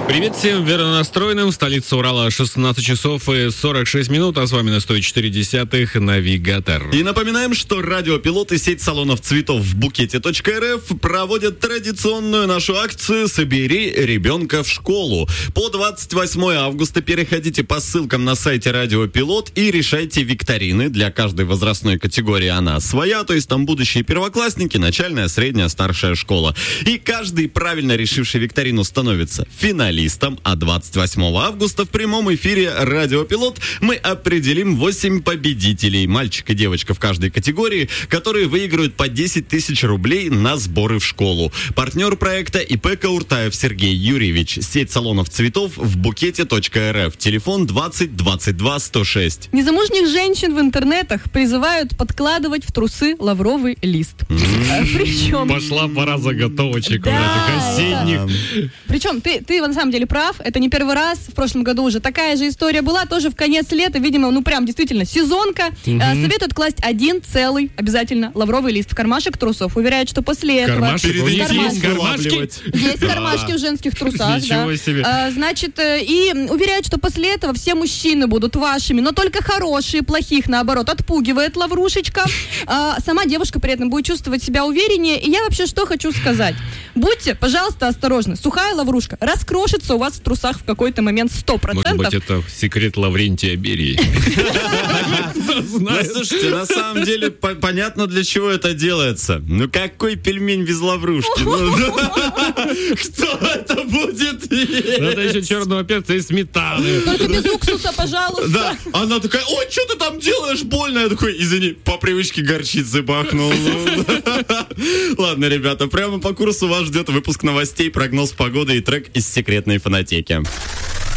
Привет всем верно настроенным. Столица Урала, 16 часов и 46 минут, а с вами на 104.10 «Навигатор». И напоминаем, что радиопилот и сеть салонов цветов в букете.рф проводят традиционную нашу акцию «Собери ребенка в школу». По 28 августа переходите по ссылкам на сайте Радиопилот и решайте викторины. Для каждой возрастной категории она своя, то есть там будущие первоклассники, начальная, средняя, старшая школа. И каждый правильно решивший викторину становится финалистом. А 28 августа в прямом эфире «Радиопилот» мы определим 8 победителей, мальчик и девочка в каждой категории, которые выиграют по 10 тысяч рублей на сборы в школу. Партнер проекта ИП Кауртаев Сергей Юрьевич. Сеть салонов цветов в букете.рф. Телефон 20 22 106. Незамужних женщин в интернетах призывают подкладывать в трусы лавровый лист. Причем... Пошла пора заготовочек уже, осенних. Причем ты на самом деле прав, это не первый раз, в прошлом году уже такая же история была, тоже в конец лета, видимо, прям действительно сезонка. Советуют класть один целый, обязательно, лавровый лист в кармашек трусов. Уверяют, что после этого... Кармашек? У них есть кармашки? Есть кармашки в женских трусах, Ничего себе. Значит, и уверяют, что после этого все мужчины будут вашими, но только хорошие, плохих, наоборот, отпугивает лаврушечка. Сама девушка при этом будет чувствовать себя увереннее. И я вообще что хочу сказать. Будьте, пожалуйста, осторожны. Сухая лаврушка раскрошится у вас в трусах в какой-то момент 100%. Может быть, это секрет Лаврентия Берии. Слушайте, на самом деле понятно, для чего это делается. Ну какой пельмень без лаврушки? Кто это будет есть? Это еще черного перца и сметаны. Только без уксуса, пожалуйста. Да, она такая: ой, что ты там делаешь, больно? Я такой: извини, по привычке горчицы бахнул. Ладно, ребята, прямо по курсу вас ждет выпуск новостей, прогноз погоды и трек из секретной фонотеки.